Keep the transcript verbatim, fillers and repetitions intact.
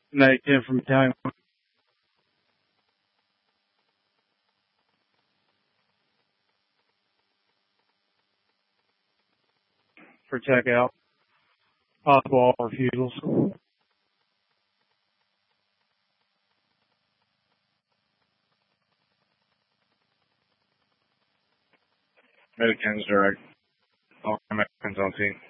Night ten from Italian for checkout. Possible refusals. Medicans direct. All Americans on scene.